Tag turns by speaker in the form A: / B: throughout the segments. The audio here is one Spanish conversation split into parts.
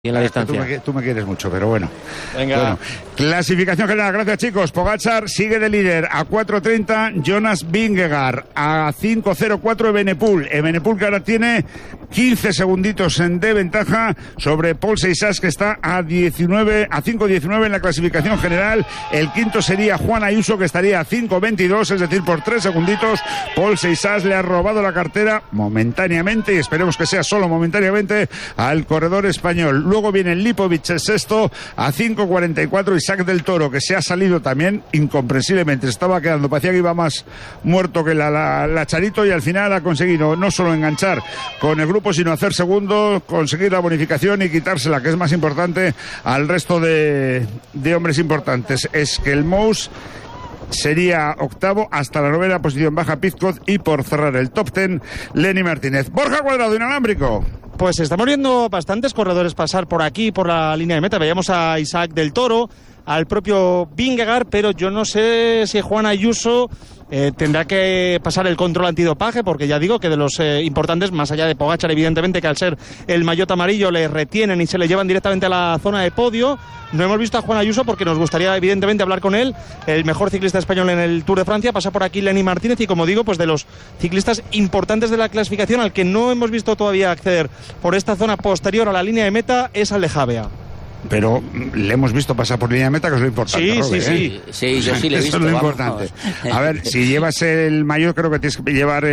A: Y en la distancia.
B: Tú me quieres mucho, pero bueno.
A: Venga.
B: Bueno, clasificación general, gracias chicos. Pogačar sigue de líder a 4.30, Jonas Vingegaard a 5.04 Evenepoel. Evenepoel que ahora tiene 15 segunditos de ventaja sobre Paul Seixas, que está a 5.19 en la clasificación general. El quinto sería Juan Ayuso, que estaría a 5.22, es decir, por 3 segunditos. Paul Seixas le ha robado la cartera momentáneamente, y esperemos que sea solo momentáneamente, al corredor español. Luego viene Lipovic, el sexto, a 5.44, Isaac del Toro, que se ha salido también incomprensiblemente, se estaba quedando, parecía que iba más muerto que la Charito, y al final ha conseguido no solo enganchar con el grupo, sino hacer segundo, conseguir la bonificación y quitársela, que es más importante, al resto de hombres importantes. Es que el Mous sería octavo, hasta la novena posición baja Pizcot, y por cerrar el top 10, Lenny Martínez. Borja Cuadrado, inalámbrico.
C: Pues estamos viendo bastantes corredores pasar por aquí, por la línea de meta. Veíamos a Isaac del Toro, al propio Vingegaard, pero yo no sé si Juan Ayuso tendrá que pasar el control antidopaje, porque ya digo que de los importantes, más allá de Pogačar, evidentemente, que al ser el maillot amarillo le retienen y se le llevan directamente a la zona de podio. No hemos visto a Juan Ayuso porque nos gustaría evidentemente hablar con él, el mejor ciclista español en el Tour de Francia. Pasa por aquí Lenny Martínez, y como digo, pues de los ciclistas importantes de la clasificación, al que no hemos visto todavía acceder por esta zona posterior a la línea de meta, es al de Javea.
B: Pero le hemos visto pasar por línea de meta, que es lo importante.
C: Sí,
B: Robert,
C: sí.
A: Yo sí le he visto.
B: Eso es lo importante. A ver, si llevas el mayor, creo que tienes que llevar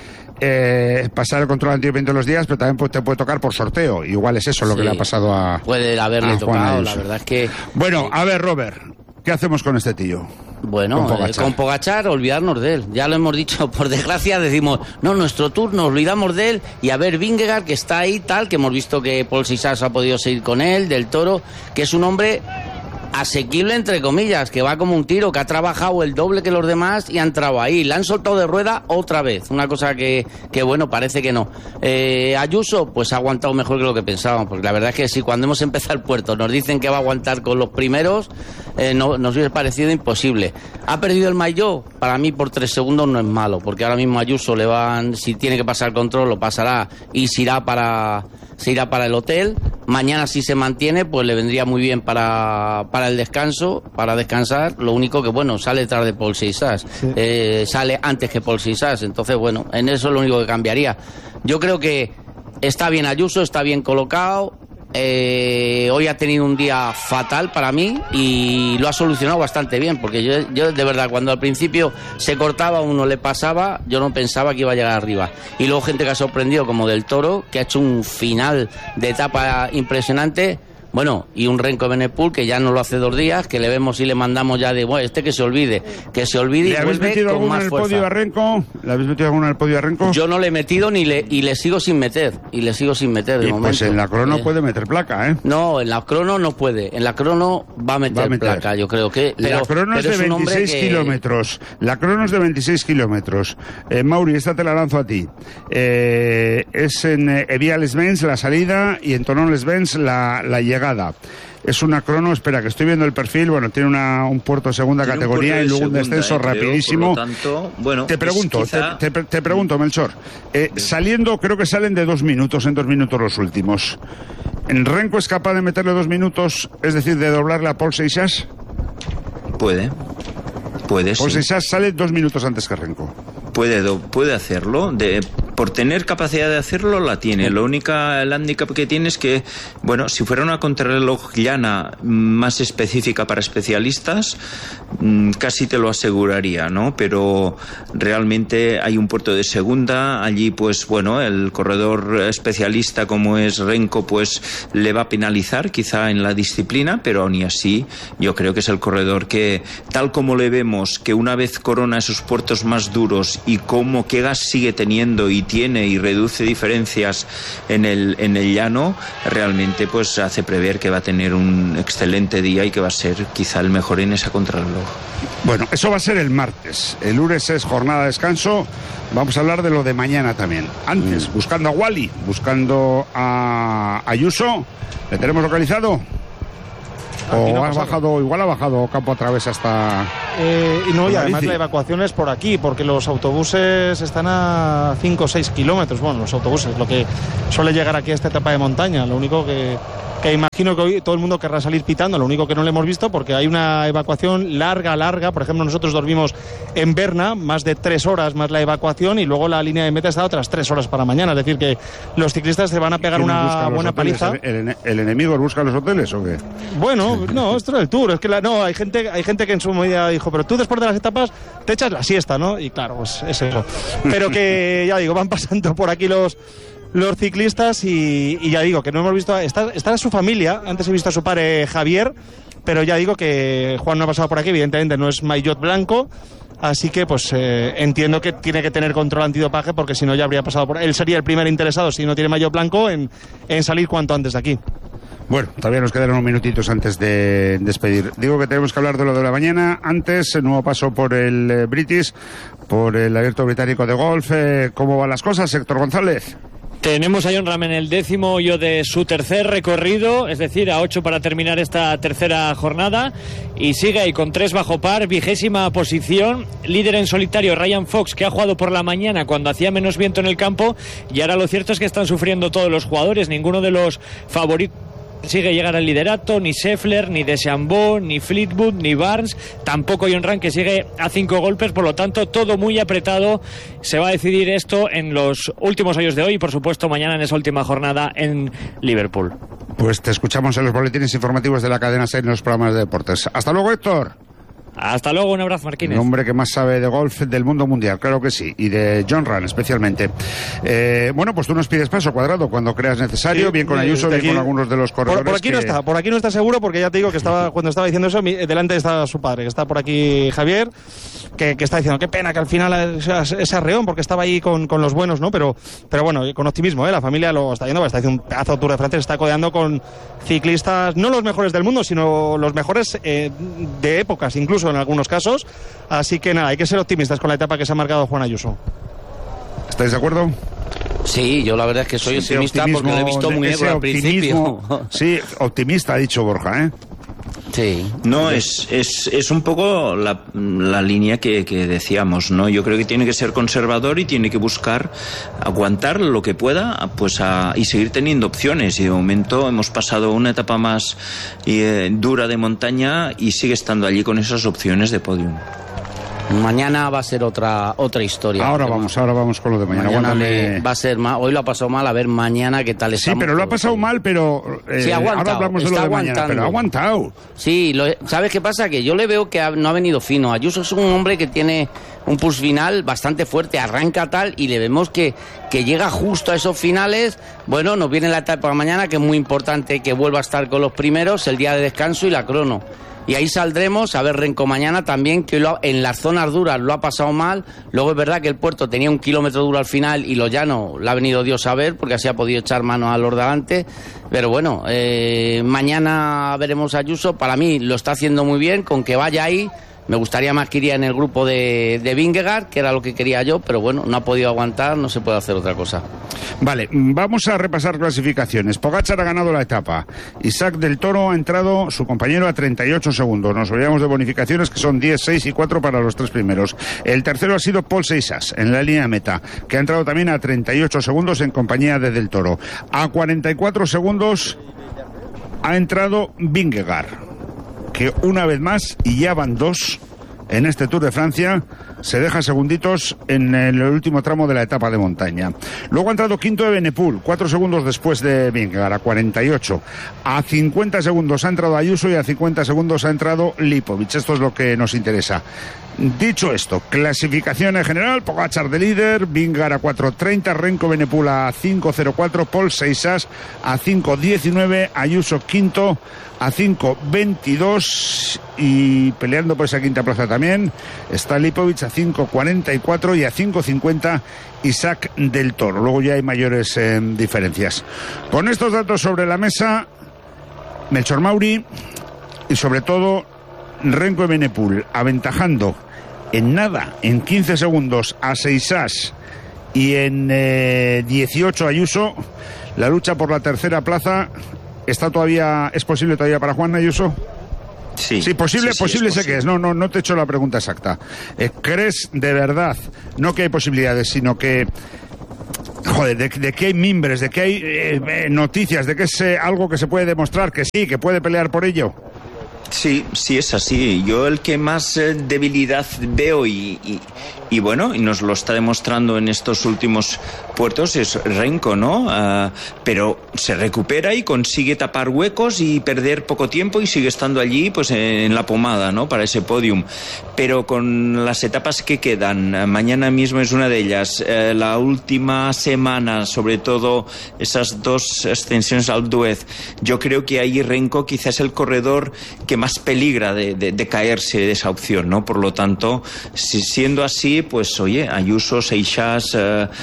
B: pasar el control antidopaje los días, pero también te puede tocar por sorteo. Igual es eso lo que le ha pasado a
A: puede haberle tocado, la verdad es que...
B: Bueno, a ver, Robert, ¿qué hacemos con este tío?
A: Bueno, con Pogačar olvidarnos de él. Ya lo hemos dicho, por desgracia decimos, no, nuestro Tour, nos olvidamos de él. Y a ver, Vingegaard, que está ahí, tal, que hemos visto que Paul Seixas ha podido seguir con él, del Toro, que es un hombre asequible, entre comillas, que va como un tiro, que ha trabajado el doble que los demás y ha entrado ahí. La han soltado de rueda otra vez, una cosa que bueno, parece que no. Ayuso, pues ha aguantado mejor que lo que pensábamos, porque la verdad es que si cuando hemos empezado el puerto nos dicen que va a aguantar con los primeros, nos hubiera parecido imposible. Ha perdido el maillot, para mí por 3 segundos no es malo, porque ahora mismo Ayuso le van, si tiene que pasar el control, lo pasará y se irá para el hotel. Mañana, si se mantiene, pues le vendría muy bien para el descanso, para descansar. Lo único que, bueno, sale detrás de Paul Seixas, sale antes que Paul Seixas, entonces, bueno, en eso es lo único que cambiaría. Yo creo que está bien Ayuso, está bien colocado. Hoy ha tenido un día fatal para mí y lo ha solucionado bastante bien, porque yo de verdad, cuando al principio se cortaba, uno le pasaba, yo no pensaba que iba a llegar arriba, y luego gente que ha sorprendido, como del Toro, que ha hecho un final de etapa impresionante. Bueno, y un Renko Evenepoel, que ya no lo hace 2 días, que le vemos y le mandamos ya de, bueno, que se olvide y vuelve con más fuerza. ¿Le habéis metido alguna en el podio a Renko? Yo no le he metido y le sigo sin meter, de momento.
B: Pues en la crono puede meter placa, ¿eh?
A: No, en la crono no puede, en la crono va a meter placa, yo creo que...
B: La crono es de 26 kilómetros, la crono es de 26 kilómetros. Mauri, esta te la lanzo a ti. Es en Evian-les-Bains la salida y en Thonon-les-Bains la llegada. Es una crono, espera, que estoy viendo el perfil, bueno, tiene un puerto de segunda categoría y luego un descenso rapidísimo. Por lo tanto, bueno, te pregunto, Melchor, saliendo, creo que salen de 2 minutos, en 2 minutos los últimos. ¿Renko es capaz de meterle 2 minutos, es decir, de doblarle a Paul Seixas?
D: Puede,
B: Paul
D: sí.
B: Seixas sale 2 minutos antes que Renko.
D: Puede hacerlo, por tener capacidad de hacerlo la tiene. El único handicap que tiene es que, bueno, si fuera una contrarreloj llana más específica para especialistas, casi te lo aseguraría, ¿no? Pero realmente hay un puerto de segunda, allí pues bueno, el corredor especialista como es Renko pues le va a penalizar quizá en la disciplina, pero aún y así yo creo que es el corredor que, tal como le vemos, que una vez corona esos puertos más duros y cómo qué gas sigue teniendo y tiene y reduce diferencias en el llano, realmente pues hace prever que va a tener un excelente día y que va a ser quizá el mejor en esa contrarreloj.
B: Bueno, eso va a ser el martes. El lunes es jornada de descanso. Vamos a hablar de lo de mañana también. Antes, buscando a Wally, buscando a Ayuso. ¿Le tenemos localizado? ¿O no igual ha bajado campo a través hasta...
C: y además la evacuación es por aquí, porque los autobuses están a 5 o 6 kilómetros. Bueno, los autobuses, lo que suele llegar aquí a esta etapa de montaña. Lo único que que imagino que hoy todo el mundo querrá salir pitando, lo único que no le hemos visto porque hay una evacuación larga, por ejemplo nosotros dormimos en Berna, más de 3 horas más la evacuación y luego la línea de meta está otras 3 horas para mañana, es decir que los ciclistas se van a pegar una buena paliza.
B: ¿El enemigo busca los hoteles o qué?
C: Bueno, no, esto es el Tour, es que hay gente que en su medida dijo, pero tú después de las etapas te echas la siesta, ¿no? Y claro, pues es eso. Pero que ya digo, van pasando por aquí los ciclistas y ya digo que no hemos visto, está su familia, antes he visto a su padre Javier, pero ya digo que Juan no ha pasado por aquí, evidentemente no es maillot blanco, así que pues entiendo que tiene que tener control antidopaje porque si no ya habría pasado por él, sería el primer interesado si no tiene maillot blanco en salir cuanto antes de aquí.
B: Bueno, todavía nos quedan unos minutitos antes de despedir. Digo que tenemos que hablar de lo de la mañana. Antes, el nuevo paso por el British, por el Abierto Británico de Golf. ¿Cómo van las cosas, Héctor González?
E: Tenemos a Jon Rahm en el 10º hoyo de su tercer recorrido, es decir, a 8 para terminar esta tercera jornada, y sigue ahí con 3 bajo par, 20ª posición, líder en solitario Ryan Fox, que ha jugado por la mañana cuando hacía menos viento en el campo, y ahora lo cierto es que están sufriendo todos los jugadores, ninguno de los favoritos consigue llegar al liderato, ni Scheffler, ni DeChambeau, ni Fleetwood, ni Barnes, tampoco Jon Rahm, que sigue a 5 golpes, por lo tanto todo muy apretado. Se va a decidir esto en los últimos hoyos de hoy y por supuesto mañana en esa última jornada en Liverpool.
B: Pues te escuchamos en los boletines informativos de la cadena SER en los programas de deportes. Hasta luego, Héctor.
E: Hasta luego, un abrazo, Marquínez.
B: El hombre que más sabe de golf del mundo mundial, claro que sí, y de Jon Rahm especialmente. Bueno, pues tú nos pides paso, Cuadrado, cuando creas necesario, sí, bien con Ayuso, bien con algunos de los corredores.
C: Por aquí no está seguro, porque ya te digo que cuando estaba diciendo eso, delante está su padre, que está por aquí Javier, que está diciendo, qué pena que al final ese arreón, porque estaba ahí con los buenos, ¿no? Pero bueno, con optimismo, la familia lo está yendo, está haciendo un pedazo de Tour de Francia, está codeando con ciclistas, no los mejores del mundo, sino los mejores de épocas, incluso en algunos casos, así que nada, hay que ser optimistas con la etapa que se ha marcado Juan Ayuso.
B: ¿Estáis de acuerdo?
A: Sí, yo la verdad es que soy optimista porque lo he visto muy negro al principio.
B: Sí, optimista ha dicho Borja, ¿eh?
A: Sí.
D: No, es un poco la línea que decíamos, ¿no? Yo creo que tiene que ser conservador y tiene que buscar aguantar lo que pueda, pues y seguir teniendo opciones. Y de momento hemos pasado una etapa más dura de montaña y sigue estando allí con esas opciones de podium.
A: Mañana va a ser otra historia.
B: Ahora vamos con lo de mañana.
A: Va a ser mal. Hoy lo ha pasado mal, a ver mañana qué tal está.
B: Sí, pero lo ha pasado mal, pero
A: sí,
B: ahora hablamos de lo de mañana, pero ha aguantado.
A: Sí, ¿sabes qué pasa? Que yo le veo que no ha venido fino. Ayuso es un hombre que tiene un push final bastante fuerte, arranca tal y le vemos que llega justo a esos finales. Bueno, nos viene la etapa de mañana, que es muy importante que vuelva a estar con los primeros, el día de descanso y la crono. Y ahí saldremos a ver Renko mañana también, que en las zonas duras lo ha pasado mal. Luego es verdad que el puerto tenía 1 kilómetro duro al final y lo llano lo ha venido Dios a ver, porque así ha podido echar mano a los de adelante. Pero bueno, mañana veremos a Ayuso. Para mí lo está haciendo muy bien, con que vaya ahí. Me gustaría más que iría en el grupo de Vingegaard, que era lo que quería yo, pero bueno, no ha podido aguantar, no se puede hacer otra cosa.
B: Vale, vamos a repasar clasificaciones. Pogačar ha ganado la etapa. Isaac del Toro ha entrado, su compañero, a 38 segundos. Nos olvidamos de bonificaciones, que son 10, 6 y 4 para los 3 primeros. El tercero ha sido Paul Seixas, en la línea de meta, que ha entrado también a 38 segundos en compañía de del Toro. A 44 segundos ha entrado Vingegaard, que una vez más, y ya van 2 en este Tour de Francia, se deja segunditos en el último tramo de la etapa de montaña. Luego ha entrado quinto Evenepoel, 4 segundos después de Vingegaard, a 48. A 50 segundos ha entrado Ayuso y a 50 segundos ha entrado Lipovic. Esto es lo que nos interesa. Dicho esto, clasificación en general: Pogačar de líder, Vingegaard a 4.30, Renko Evenepoel a 5.04, Paul Seixas a 5.19, Ayuso quinto a 5.22 y peleando por esa quinta plaza también está Lipovic a 5.44 y a 5.50 Isaac del Toro. Luego ya hay mayores diferencias. Con estos datos sobre la mesa, Melchor Mauri y sobre todo Renko Evenepoel aventajando en nada, en 15 segundos a Seixas y en 18 Ayuso. La lucha por la tercera plaza es posible todavía para Juan Ayuso.
D: Sí,
B: posible,
D: sí,
B: posible sé que es. No te he hecho la pregunta exacta. ¿Crees de verdad, no que hay posibilidades, sino que Joder, de que hay mimbres, de que hay noticias, de que es algo que se puede demostrar, que sí, que puede pelear por ello.
D: Sí, es así. Yo el que más debilidad veo y bueno, y nos lo está demostrando en estos últimos puertos es Renko, ¿no? Pero se recupera y consigue tapar huecos y perder poco tiempo y sigue estando allí pues en la pomada, ¿no? Para ese podium. Pero con las etapas que quedan, mañana mismo es una de ellas, la última semana, sobre todo esas 2 ascensiones al Duez, yo creo que ahí Renko quizás es el corredor que más peligra de caerse de esa opción, ¿no? Por lo tanto, siendo así, pues oye, Ayuso, Seixas,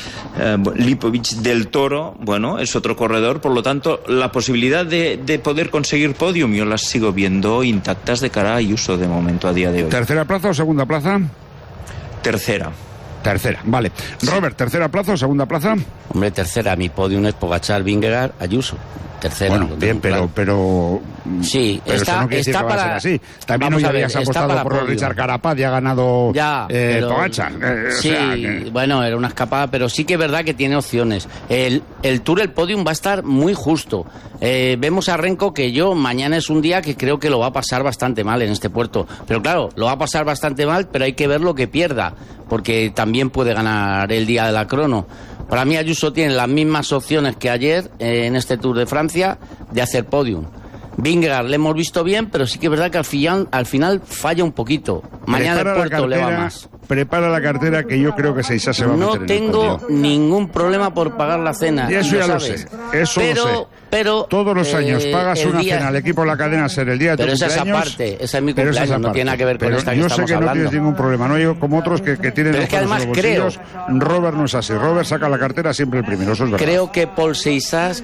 D: Lipovic del Toro, bueno, es otro corredor, por lo tanto, la posibilidad de poder conseguir podium yo las sigo viendo intactas de cara a Ayuso de momento a día de hoy.
B: ¿Tercera plaza o segunda plaza?
D: Tercera,
B: vale. Robert, ¿tercera plaza o segunda plaza?
A: Hombre, tercera, mi podium es Pogačar, Vingegaard, Ayuso. Tercera.
B: Bueno, bien, pero
A: sí,
B: pero
A: está,
B: eso no quiere decir
A: está
B: que va a
A: para...
B: ser así. También hoy habías apostado por Richard Carapaz y ha ganado Pogačar.
A: Sí, bueno, era una escapada, pero sí que es verdad que tiene opciones. El Tour, el podium va a estar muy justo. Vemos a Renko que mañana es un día que creo que lo va a pasar bastante mal en este puerto. Pero claro, lo va a pasar bastante mal, pero hay que ver lo que pierda, porque también puede ganar el día de la crono. Para mí Ayuso tiene las mismas opciones que ayer en este Tour de Francia de hacer podium. Vingegaard le hemos visto bien, pero sí que es verdad que al final falla un poquito. Mañana el puerto le va más.
B: Prepara la cartera, que yo creo que Seixas se va a meter en el podio.
A: No tengo ningún problema por pagar la cena.
B: Y eso ya lo sé, eso lo sé.
A: Pero
B: todos los años pagas una cena al equipo de la cadena SER el día de tu cumpleaños.
A: Pero esa es aparte, esa es mi cumpleaños, no tiene nada que ver con esta que estamos hablando.
B: Yo sé que no tienes ningún problema, no yo como otros que tienen
A: pero es que además creo,
B: Robert no es así, Robert saca la cartera siempre el primero, eso es verdad.
A: Creo que Paul Seixas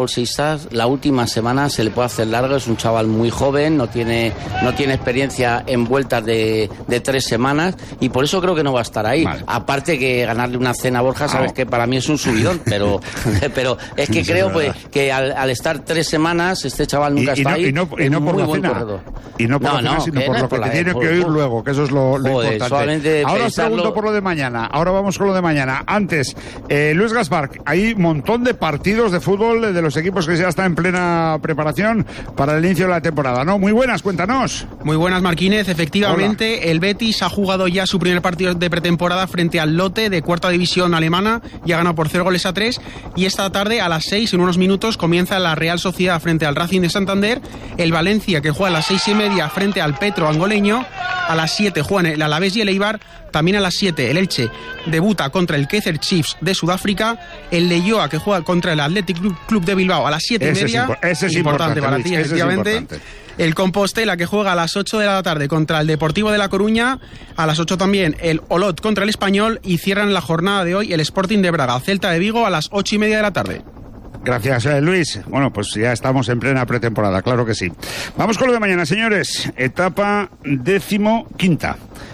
A: la última semana se le puede hacer largo, es un chaval muy joven, no tiene experiencia en vueltas de 3 semanas y por eso creo que no va a estar ahí. Vale. Aparte que ganarle una cena a Borja, sabes que para mí es un subidón, pero es que creo pues que al estar 3 semanas este chaval nunca está ahí.
B: Y no por la cena. Y no por la cena, sino por lo que te tiene que oír luego, que eso es lo importante. Ahora os pregunto por lo de mañana. Ahora vamos con lo de mañana. Antes, Luis Gaspar, hay un montón de partidos de fútbol de los equipos que ya están en plena preparación para el inicio de la temporada, ¿no? Muy buenas, cuéntanos.
F: Muy buenas, Marquínez. Efectivamente,
B: hola.
F: El Betis ha jugado ya su primer partido de pretemporada frente al Lotte de 4ª división alemana y ha ganado por 0-3. Y esta tarde a las 6, en unos minutos, comienza la Real Sociedad frente al Racing de Santander, el Valencia que juega a las 6:30 frente al Petro angoleño, a las 7 juegan el Alavés y el Eibar, también a las 7 el Elche debuta contra el Kaizer Chiefs de Sudáfrica, el Leioa que juega contra el Athletic Club de Bilbao a las 7:30,
B: ese es importante
F: para ti, efectivamente. El Compostela que juega a las 8 de la tarde contra el Deportivo de La Coruña, a las 8 también el Olot contra el Español y cierran la jornada de hoy el Sporting de Braga, Celta de Vigo a las 8:30 de la tarde.
B: Gracias, Luis. Bueno, pues ya estamos en plena pretemporada, claro que sí. Vamos con lo de mañana, señores. Etapa 15ª,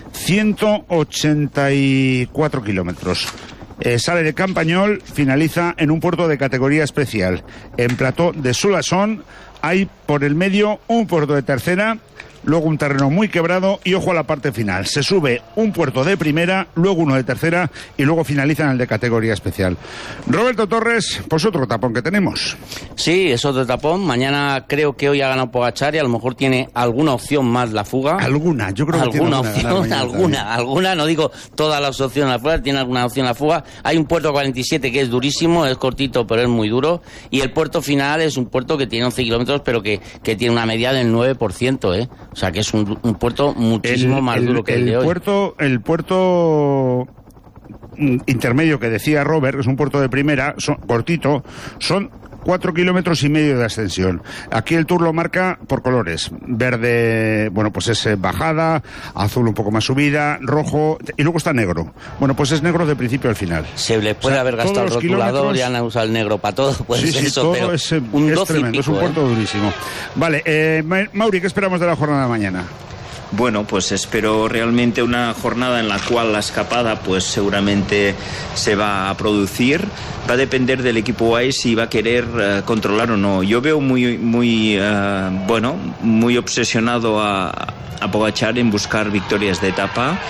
B: 184 kilómetros. Sale de Campañol, finaliza en un puerto de categoría especial. En Plató de Soulason hay por el medio un puerto de tercera, luego un terreno muy quebrado y ojo a la parte final. Se sube un puerto de primera, luego uno de tercera y luego finaliza en el de categoría especial. Roberto Torres, pues otro tapón que tenemos.
A: Sí, es otro tapón. Mañana creo que hoy ha ganado Pogačar y a lo mejor tiene alguna opción más la fuga.
B: Alguna, yo creo que tiene
A: alguna, no digo todas las opciones a la fuga, tiene alguna opción a la fuga. Hay un puerto 47 que es durísimo, es cortito pero es muy duro y el puerto final es un puerto que tiene 11 kilómetros pero que tiene una media del 9%, O sea que es un puerto muchísimo más duro que el de hoy.
B: El puerto intermedio que decía Robert, es un puerto de primera, cortito, son 4,5 kilómetros de ascensión. Aquí el Tour lo marca por colores. Verde, bueno, pues es bajada, azul un poco más subida, rojo, y luego está negro. Bueno, pues es negro de principio al final.
A: Se le puede haber gastado el rotulador y han usado el negro para todo. Pues
B: sí,
A: eso,
B: todo
A: pero
B: es tremendo, es un puerto durísimo. Vale, Mauri, ¿qué esperamos de la jornada de mañana?
D: Bueno, pues espero realmente una jornada en la cual la escapada pues seguramente se va a producir. Va a depender del equipo UAE si va a querer controlar o no. Yo veo muy obsesionado a Pogačar en buscar victorias de etapa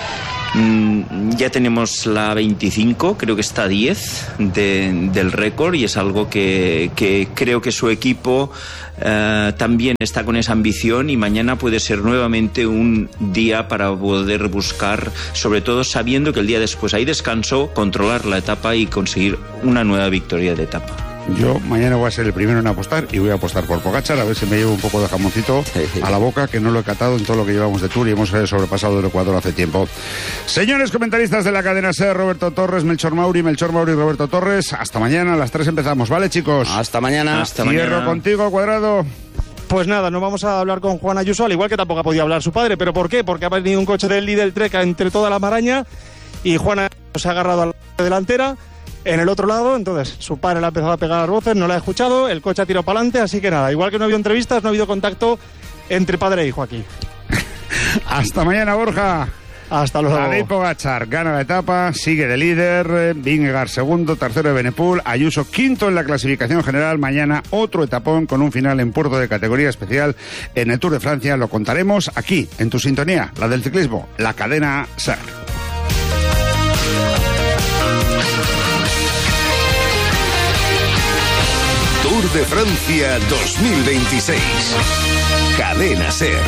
D: Ya tenemos la 25, creo que está a 10 del récord, y es algo que creo que su equipo también está con esa ambición, y mañana puede ser nuevamente un día para poder buscar, sobre todo sabiendo que el día después hay descanso, controlar la etapa y conseguir una nueva victoria de etapa.
B: Yo mañana voy a ser el primero en apostar, y voy a apostar por Pogačar, a ver si me llevo un poco de jamoncito a la boca, que no lo he catado en todo lo que llevamos de Tour y hemos sobrepasado el Ecuador hace tiempo. Señores comentaristas de la cadena SER, Roberto Torres, Melchor Mauri, Roberto Torres, hasta mañana a las 3 empezamos, ¿vale, chicos?
A: Hasta mañana.
B: Cierro contigo, Cuadrado.
C: Pues nada, no vamos a hablar con Juan Ayuso, al igual que tampoco ha podido hablar su padre. ¿Pero por qué? Porque ha venido un coche del líder Trek entre toda la maraña y Juan Ayuso se ha agarrado a la delantera. En el otro lado, entonces, su padre le ha empezado a pegar las voces, no la ha escuchado, el coche ha tirado para adelante, así que nada, igual que no ha habido entrevistas, no ha habido contacto entre padre e hijo aquí.
B: Hasta mañana, Borja.
C: Hasta luego.
B: Tadej Pogačar gana la etapa, sigue de líder, Vingegaard segundo, tercero de Benepul, Ayuso quinto en la clasificación general. Mañana otro etapón con un final en puerto de categoría especial en el Tour de Francia. Lo contaremos aquí, en tu sintonía, la del ciclismo, la cadena SER.
G: Tour de Francia 2026. Cadena SER.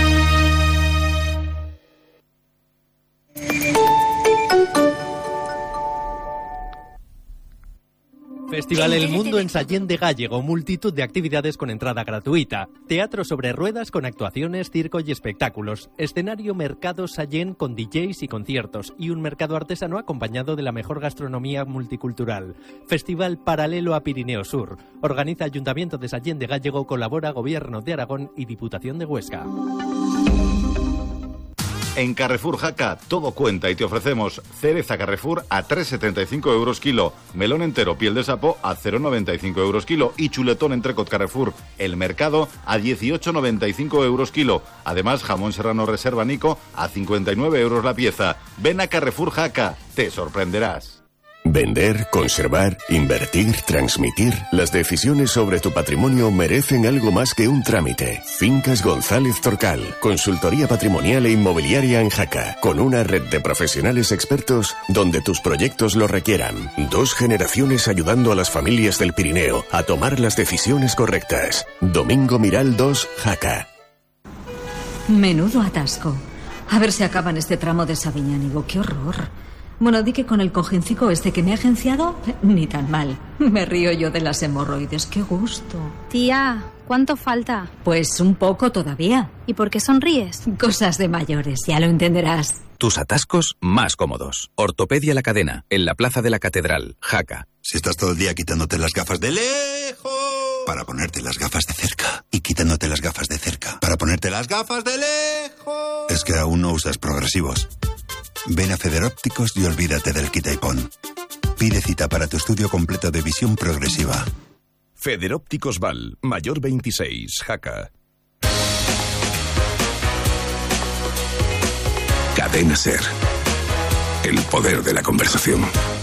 H: Festival El Mundo en Sallén de Gállego, multitud de actividades con entrada gratuita, teatro sobre ruedas con actuaciones, circo y espectáculos, escenario Mercado Sallén con DJs y conciertos, y un mercado artesano acompañado de la mejor gastronomía multicultural. Festival paralelo a Pirineo Sur. Organiza Ayuntamiento de Sallén de Gállego, colabora Gobierno de Aragón y Diputación de Huesca.
I: En Carrefour Jaca todo cuenta y te ofrecemos cereza Carrefour a 3,75 euros kilo, melón entero piel de sapo a 0,95 euros kilo y chuletón entrecot Carrefour El Mercado a 18,95 euros kilo. Además, jamón serrano reserva Nico a 59 euros la pieza. Ven a Carrefour Jaca, te sorprenderás.
G: Vender, conservar, invertir, transmitir. Las decisiones sobre tu patrimonio merecen algo más que un trámite. Fincas González Torcal, consultoría patrimonial e inmobiliaria en Jaca, con una red de profesionales expertos donde tus proyectos lo requieran. 2 generaciones ayudando a las familias del Pirineo a tomar las decisiones correctas. Domingo Miral 2, Jaca.
J: Menudo atasco. A ver si acaban este tramo de Sabiñánigo. ¡Qué horror! Bueno, di que con el cojincico este que me ha agenciado, ni tan mal. Me río yo de las hemorroides. ¡Qué gusto!
K: Tía, ¿cuánto falta?
J: Pues un poco todavía.
K: ¿Y por qué sonríes?
J: Cosas de mayores, ya lo entenderás.
L: Tus atascos más cómodos. Ortopedia La Cadena, en la Plaza de la Catedral, Jaca.
M: Si estás todo el día quitándote las gafas de lejos para ponerte las gafas de cerca, y quitándote las gafas de cerca para ponerte las gafas de lejos, es que aún no usas progresivos. Ven a Federópticos y olvídate del quita y pon. Pide cita para tu estudio completo de visión progresiva.
G: Federópticos Val, Mayor 26, Jaca. Cadena SER. El poder de la conversación.